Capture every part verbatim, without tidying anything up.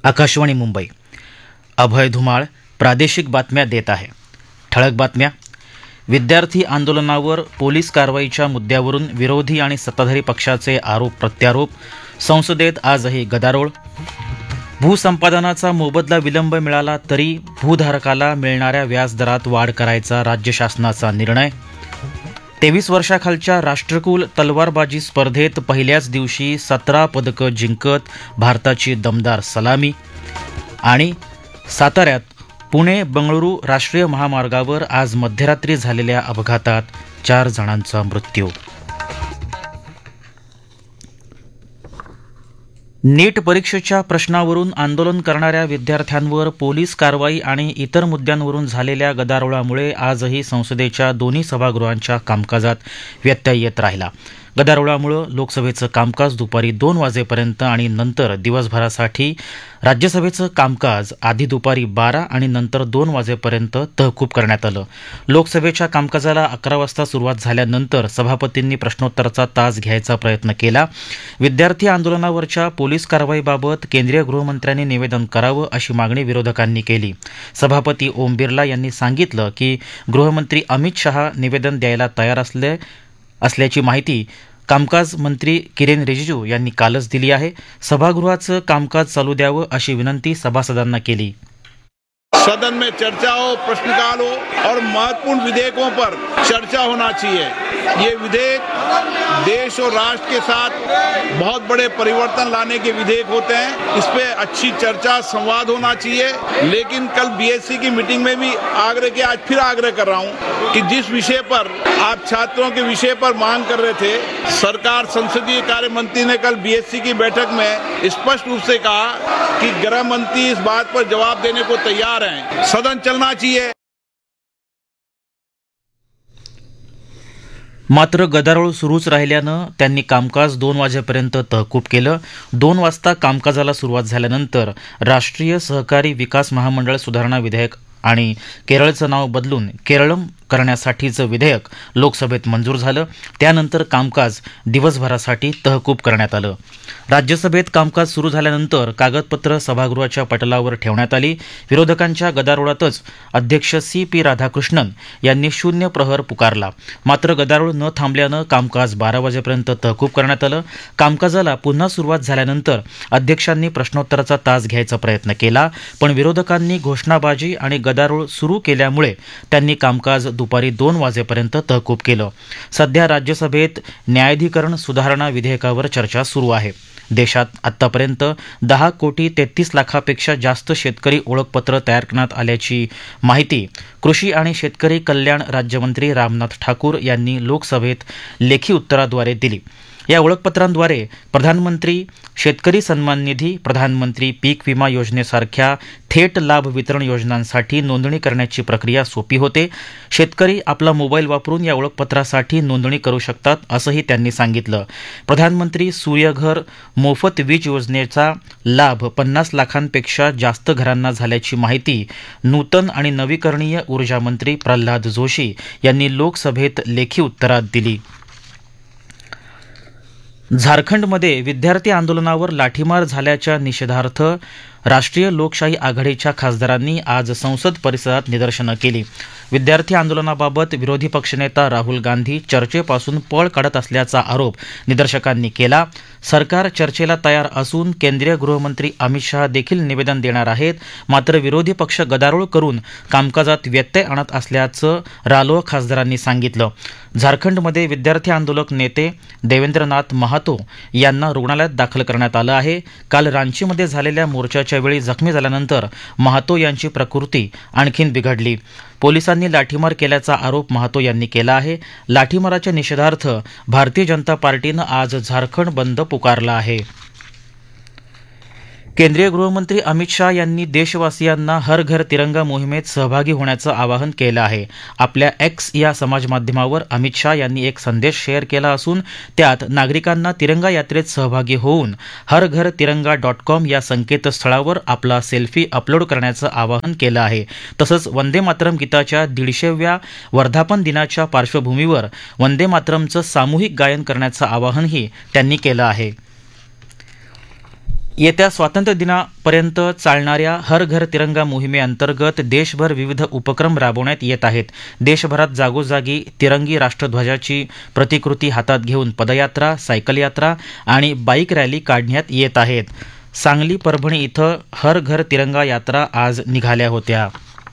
आकाशवाणी मुंबई. अभय धुमाळ प्रादेशिक बातम्या देत आहे. ठळक बातम्या. विद्यार्थी आंदोलनावर पोलीस कारवाईच्या मुद्द्यावरून विरोधी आणि सत्ताधारी पक्षाचे आरोप प्रत्यारोप. संसदेत आजही गदारोळ. भूसंपादनाचा मोबदला विलंब मिळाला तरी भूधारकाला मिळणाऱ्या व्याजदरात वाढ करायचा राज्य शासनाचा निर्णय. तेवीस वर्षाखालच्या राष्ट्रकुल तलवारबाजी स्पर्धेत पहिल्याच दिवशी सतरा पदकं जिंकत भारताची दमदार सलामी. आणि साताऱ्यात पुणे बंगळुरू राष्ट्रीय महामार्गावर आज मध्यरात्री झालेल्या अपघातात चार जणांचा मृत्यू. नीट परीक्षेच्या प्रश्नावरून आंदोलन करणाऱ्या विद्यार्थ्यांवर पोलीस कारवाई आणि इतर मुद्द्यांवरून झालेल्या गदारोळामुळे आजही संसदेच्या दोन्ही सभागृहांच्या कामकाजात व्यत्यय येत राहिला. गदारोळामुळे लोकसभेचं कामकाज दुपारी दोन वाजेपर्यंत आणि नंतर दिवसभरासाठी राज्यसभेचं कामकाज आधी दुपारी बारा आणि नंतर दोन वाजेपर्यंत तहकूब करण्यात आलं. लोकसभेच्या कामकाजाला अकरा वाजता सुरुवात झाल्यानंतर सभापतींनी प्रश्नोत्तराचा तास घ्यायचा प्रयत्न केला. विद्यार्थी आंदोलनावरच्या पोलीस कारवाईबाबत केंद्रीय गृहमंत्र्यांनी निवेदन करावं अशी मागणी विरोधकांनी केली. सभापती ओम बिर्ला यांनी सांगितलं की गृहमंत्री अमित शहा निवेदन द्यायला तयार असले असल्याची माहिती कामकाज मंत्री किरेन रिजिजू यांनी कालच दिली आहे. सभागृहाचं कामकाज चालू द्यावं अशी विनंती सभासदांना केली. सदन में चर्चा हो, प्रश्नकाल हो और महत्वपूर्ण विधेयकों पर चर्चा होना चाहिए. ये विधेयक देश और राष्ट्र के साथ बहुत बड़े परिवर्तन लाने के विधेयक होते हैं. इस पे अच्छी चर्चा संवाद होना चाहिए. लेकिन कल बीएससी की मीटिंग में भी आग्रह किया, आज फिर आग्रह कर रहा हूं कि जिस विषय पर आप छात्रों के विषय पर मांग कर रहे थे, सरकार संसदीय कार्य मंत्री ने कल बीएससी की बैठक में स्पष्ट रूप से कहा कि गृह मंत्री इस बात पर जवाब देने को तैयार हैं. सदन चलना चाहिए. मात्र गदारोळ सुरूच राहिल्यानं त्यांनी कामकाज दोन वाजेपर्यंत तहकूब केलं. दोन वाजता कामकाजाला सुरुवात झाल्यानंतर राष्ट्रीय सहकारी विकास महामंडळ सुधारणा विधेयक आणि केरळचं नाव बदलून केरळम करण्यासाठीचं विधेयक लोकसभेत मंजूर झालं. त्यानंतर कामकाज दिवसभरासाठी तहकूब करण्यात आलं. राज्यसभेत कामकाज सुरू झाल्यानंतर कागदपत्र सभागृहाच्या पटलावर ठेवण्यात आली. विरोधकांच्या गदारोळातच अध्यक्ष सी पी राधाकृष्णन यांनी शून्य प्रहर पुकारला. मात्र गदारोळ न थांबल्यानं कामकाज बारा वाजेपर्यंत तहकूब करण्यात आलं. कामकाजाला पुन्हा सुरुवात झाल्यानंतर अध्यक्षांनी प्रश्नोत्तराचा तास घ्यायचा प्रयत्न केला, पण विरोधकांनी घोषणाबाजी आणि गदारोळ सुरू केल्यामुळे त्यांनी कामकाज दुपारी दोन वाजेपर्यंत तहकूब केलं. सध्या राज्यसभेत न्यायाधिकरण सुधारणा विधेयकावर चर्चा सुरू आहे. देशात आतापर्यंत दहा कोटी तेहतीस लाखापेक्षा जास्त शेतकरी ओळखपत्र तयार करण्यात आल्याची माहिती कृषी आणि शेतकरी कल्याण राज्यमंत्री रामनाथ ठाकूर यांनी लोकसभेत लेखी उत्तराद्वारे दिली. या ओळखपत्रांद्वारे प्रधानमंत्री शेतकरी सन्मान निधी, प्रधानमंत्री पीक विमा योजनेसारख्या थेट लाभ वितरण योजनांसाठी नोंदणी करण्याची प्रक्रिया सोपी होते. शेतकरी आपला मोबाईल वापरून या ओळखपत्रासाठी नोंदणी करू शकतात असंही त्यांनी सांगितलं. प्रधानमंत्री सूर्यघर मोफत वीज योजनेचा लाभ पन्नास लाखांपेक्षा जास्त घरांना झाल्याची माहिती नूतन आणि नवीकरणीय ऊर्जा मंत्री प्रल्हाद जोशी यांनी लोकसभेत लेखी उत्तरात दिली. झारखंडमध्ये विद्यार्थी आंदोलनावर लाठीमार झाल्याच्या निषेधार्थ राष्ट्रीय लोकशाही आघाडीच्या खासदारांनी आज संसद परिसरात निदर्शनं केली. विद्यार्थी आंदोलनाबाबत विरोधी पक्षनेता राहुल गांधी चर्चेपासून पळ काढत असल्याचा आरोप निदर्शकांनी केला. सरकार चर्चेला तयार असून केंद्रीय गृहमंत्री अमित शहा देखील निवेदन देणार आहेत. मात्र विरोधी पक्ष गदारोळ करून कामकाजात व्यत्यय आणत असल्याचं रालोआ खासदारांनी सांगितलं. झारखंडमध्ये विद्यार्थी आंदोलक नेते देवेंद्रनाथ महातो यांना रुग्णालयात दाखल करण्यात आलं आहे. काल रांचीमध्ये झालेल्या मोर्चाच्या वेळी जखमी झाल्यानंतर महातो यांची प्रकृती आणखीन बिघडली. पोलिसांनी लाठीमार केल्याचा आरोप महातो यांनी केला आहे. लाठीमाराच्या निषेधार्थ भारतीय जनता पार्टीनं आज झारखंड बंद पुकारला आहे. केंद्रीय गृहमंत्री अमित शहा यांनी देशवासियांना हर घर तिरंगा मोहिमेत सहभागी होण्याचं आवाहन केलं आहे. आपल्या एक्स या समाजमाध्यमावर अमित शहा यांनी एक संदेश शेअर केला असून त्यात नागरिकांना तिरंगा यात्रेत सहभागी होऊन हर घर तिरंगा डॉट कॉम या संकेतस्थळावर आपला सेल्फी अपलोड करण्याचं आवाहन केलं आहे. तसंच वंदे मातरम गीताच्या दीडशेव्या वर्धापन दिनाच्या पार्श्वभूमीवर वंदे मातरमचं सामूहिक गायन करण्याचं आवाहनही त्यांनी केलं आहे. येत्या स्वातंत्र्यदिनापर्यंत चालणाऱ्या हर घर तिरंगा मोहिमेअंतर्गत देशभर विविध उपक्रम राबवण्यात येत आहेत. देशभरात जागोजागी तिरंगी राष्ट्रध्वजाची प्रतिकृती हातात घेऊन पदयात्रा, सायकल यात्रा आणि बाईक रॅली काढण्यात येत आहेत. सांगली, परभणी इथं हर घर तिरंगा यात्रा आज निघाल्या होत्या.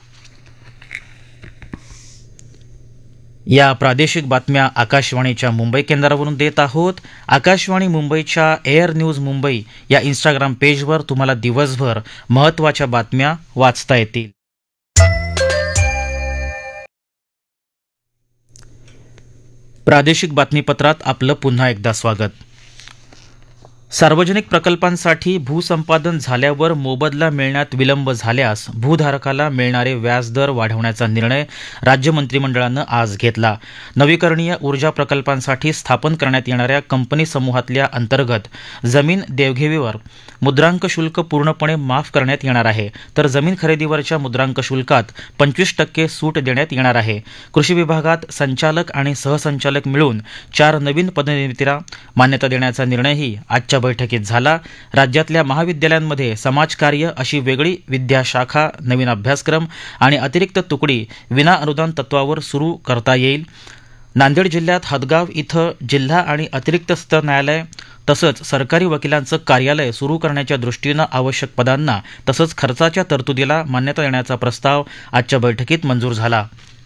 या प्रादेशिक बातम्या आकाशवाणीच्या मुंबई केंद्रावरून देत आहोत. आकाशवाणी मुंबईच्या एअर न्यूज मुंबई या इंस्टाग्राम पेजवर तुम्हाला दिवसभर महत्त्वाच्या बातम्या वाचता येतील. प्रादेशिक बातमीपत्रात आपलं पुन्हा एकदा स्वागत. सार्वजनिक प्रकल्पांसाठी भूसंपादन झाल्यावर मोबदला मिळण्यात विलंब झाल्यास भूधारकाला मिळणारे व्याजदर वाढवण्याचा निर्णय राज्य मंत्रिमंडळानं आज घेतला. नवीकरणीय ऊर्जा प्रकल्पांसाठी स्थापन करण्यात येणाऱ्या कंपनी समूहातल्या अंतर्गत जमीन देवघेवीवर मुद्रांक शुल्क पूर्णपणे माफ करण्यात येणार आहे, तर जमीन खरेदीवरच्या मुद्रांक शुल्कात पंचवीस टक्के सूट देण्यात येणार आहे. कृषी विभागात संचालक आणि सहसंचालक मिळून चार नवीन पदनिर्मितीला मान्यता देण्याचा निर्णयही आजच्या बैठकीत झाला. राज्यातल्या महाविद्यालयांमध्ये समाजकार्य अशी वेगळी विद्याशाखा, नवीन अभ्यासक्रम आणि अतिरिक्त तुकडी विना अनुदान तत्वावर सुरू करता येईल. नांदेड जिल्ह्यात हदगाव इथं जिल्हा आणि अतिरिक्त सत्र न्यायालय तसंच सरकारी वकिलांचं कार्यालय सुरू करण्याच्या दृष्टीनं आवश्यक पदांना तसंच खर्चाच्या तरतुदीला मान्यता देण्याचा प्रस्ताव आजच्या बैठकीत मंजूर झाला.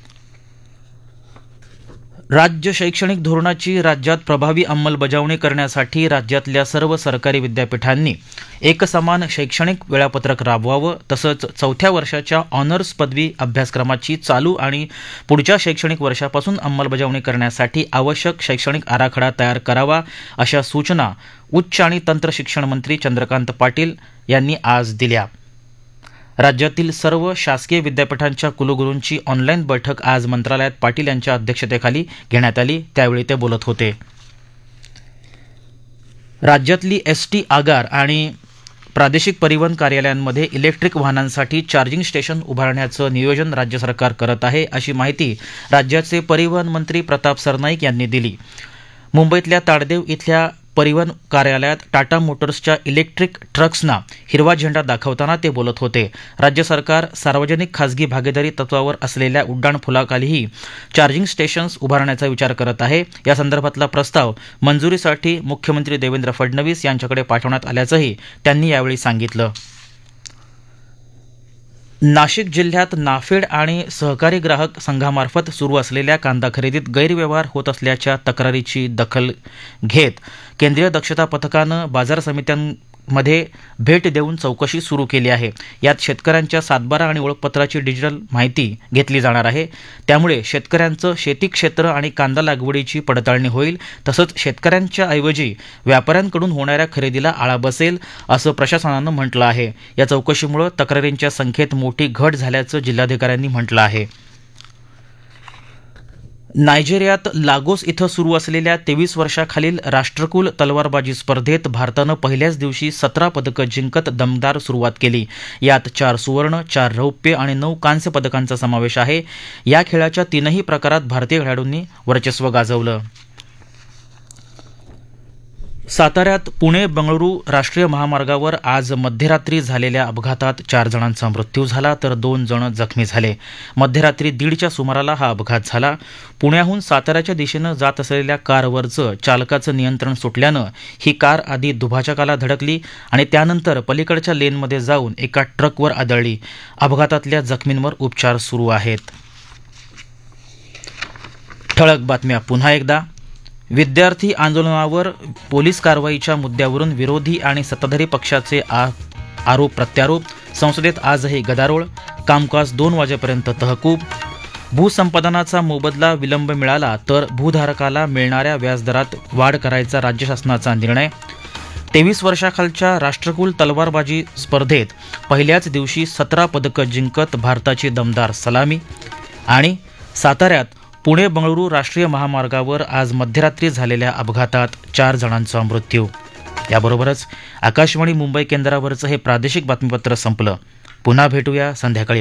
राज्य शैक्षणिक धोरणाची राज्यात प्रभावी अंमलबजावणी करण्यासाठी राज्यातल्या सर्व सरकारी विद्यापीठांनी एकसमान शैक्षणिक वेळापत्रक राबवावं, तसंच चौथ्या वर्षाच्या ऑनर्स पदवी अभ्यासक्रमाची चालू आणि पुढच्या शैक्षणिक वर्षापासून अंमलबजावणी करण्यासाठी आवश्यक शैक्षणिक आराखडा तयार करावा, अशा सूचना उच्च आणि तंत्र शिक्षण मंत्री चंद्रकांत पाटील यांनी आज दिल्या. राज्यातील सर्व शासकीय विद्यापीठांच्या कुलगुरूंची ऑनलाईन बैठक आज मंत्रालयात पाटील यांच्या अध्यक्षतेखाली घेण्यात आली. त्यावेळी ते बोलत होते. राज्यातली एस टी आगार आणि प्रादेशिक परिवहन कार्यालयांमध्ये इलेक्ट्रिक वाहनांसाठी चार्जिंग स्टेशन उभारण्याचं नियोजन राज्य सरकार करत आहे, अशी माहिती राज्याचे परिवहन मंत्री प्रताप सरनाईक यांनी दिली. मुंबईतल्या ताडदेव इथल्या परिवहन कार्यालयात टाटा मोटर्सच्या इलेक्ट्रिक ट्रक्सना हिरवा झेंडा दाखवताना ते बोलत होते. राज्य सरकार सार्वजनिक खासगी भागीदारी तत्वावर असलेल्या उड्डाणपुलाखालीही चार्जिंग स्टेशन्स उभारण्याचा विचार करत आहे. या संदर्भातला प्रस्ताव मंजुरीसाठी मुख्यमंत्री देवेंद्र फडणवीस यांच्याकडे पाठवण्यात आल्याचंही त्यांनी यावेळी सांगितलं. नाशिक जिल्ह्यात नाफेड आणि सहकारी ग्राहक संघामार्फत सुरू असलेल्या कांदा खरेदीत गैरव्यवहार होत असल्याच्या तक्रारीची दखल घेत केंद्रीय दक्षता पथकानं बाजार समित्यांमध्ये भेट देऊन चौकशी सुरू केली आहे. यात शेतकऱ्यांच्या सातबारा आणि ओळखपत्राची डिजिटल माहिती घेतली जाणार आहे. त्यामुळे शेतकऱ्यांचं शेती क्षेत्र आणि कांदा लागवडीची पडताळणी होईल, तसंच शेतकऱ्यांच्या ऐवजी व्यापाऱ्यांकडून होणाऱ्या खरेदीला आळा बसेल, असं प्रशासनानं म्हटलं आहे. या चौकशीमुळे तक्रारींच्या संख्येत मोठी घट झाल्याचं जिल्हाधिकाऱ्यांनी म्हटलं आहे. नायजेरियात लागोस इथं सुरू असलेल्या तेवीस वर्षाखालील राष्ट्रकुल तलवारबाजी स्पर्धेत भारतानं पहिल्याच दिवशी सतरा पदकं जिंकत दमदार सुरुवात केली. यात चार सुवर्ण, चार रौप्य आणि नऊ कांस्य पदकांचा समावेश आहे. या खेळाच्या तीनही प्रकारात भारतीय खेळाडूंनी वर्चस्व गाजवलं. साताऱ्यात पुणे बंगळुरू राष्ट्रीय महामार्गावर आज मध्यरात्री झालेल्या अपघातात चार जणांचा मृत्यू झाला, तर दोन जण जखमी झाले. मध्यरात्री दीडच्या सुमाराला हा अपघात झाला. पुण्याहून साताऱ्याच्या दिशेनं जात असलेल्या कारवरचं चालकाचं नियंत्रण सुटल्यानं ही कार आधी दुभाजकाला धडकली आणि त्यानंतर पलीकडच्या लेनमध्ये जाऊन एका ट्रकवर आदळली. अपघातातल्या जखमींवर उपचार सुरू आहेत. ठळक बातम्या पुन्हा एकदा. विद्यार्थी आंदोलनावर पोलीस कारवाईच्या मुद्द्यावरून विरोधी आणि सत्ताधारी पक्षाचे आरोप प्रत्यारोप. संसदेत आजही गदारोळ. कामकाज दोन वाजेपर्यंत तहकूब. भूसंपादनाचा मोबदला विलंब मिळाला तर भूधारकाला मिळणाऱ्या व्याजदरात वाढ करायचा राज्य शासनाचा निर्णय. तेवीस वर्षाखालच्या राष्ट्रकुल तलवारबाजी स्पर्धेत पहिल्याच दिवशी सतरा पदकं जिंकत भारताची दमदार सलामी. आणि साताऱ्यात पुणे बंगळुरू राष्ट्रीय महामार्गावर आज मध्यरात्री झालेल्या अपघातात चार जणांचा मृत्यू. याबरोबरच आकाशवाणी मुंबई केंद्रावरचं हे प्रादेशिक बातमीपत्र संपलं. पुन्हा भेटूया संध्याकाळी